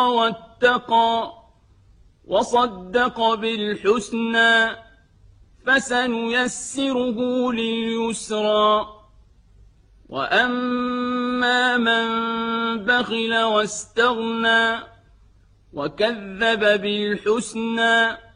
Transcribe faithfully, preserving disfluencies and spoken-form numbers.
واتقى وصدق بالحسنى فسنيسره لليسرى وأما من بخل واستغنى وكذب بالحسنى